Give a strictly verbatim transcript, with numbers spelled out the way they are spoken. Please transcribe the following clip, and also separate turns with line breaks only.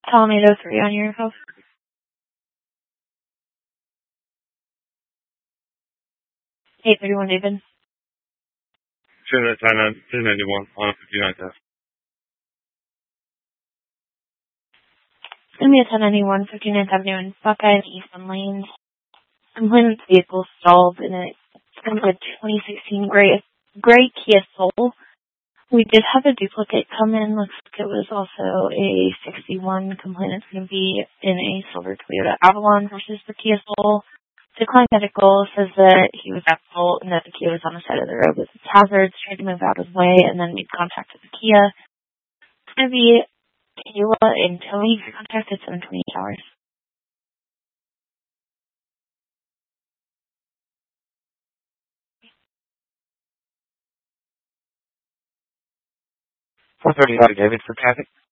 Tom eight oh three on your house. eight thirty-one, David.
ten ninety-one on fifty-nine test.
It's going to be a ten ninety-one, fifty-ninth Avenue in Buckeye and Eastern Lanes. Complainant's vehicle stalled, and it's going to be a twenty sixteen gray, gray Kia Soul. We did have a duplicate come in. Looks like it was also a sixty-one. Complainant's going to be in a silver Toyota Avalon versus the Kia Soul. Decline Medical says that he was at fault and that the Kia was on the side of the road with its hazards, tried to move out of his way, and then made contact with the Kia. It's going to be Kayla and Tony contacted seven twenty-eight hours.
four thirty-five, David, for traffic.